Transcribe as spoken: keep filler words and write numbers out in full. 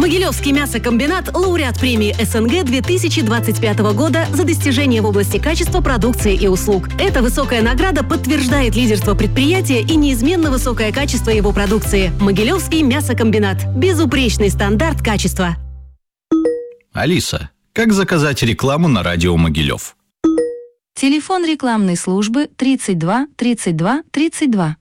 Могилевский мясокомбинат – лауреат премии СНГ две тысячи двадцать пятого года за достижения в области качества продукции и услуг. Эта высокая награда подтверждает лидерство предприятия и неизменно высокое качество его продукции. Могилевский мясокомбинат. Безупречный стандарт качества. Алиса, как заказать рекламу на радио Могилев? Телефон рекламной службы тридцать два тридцать два тридцать два.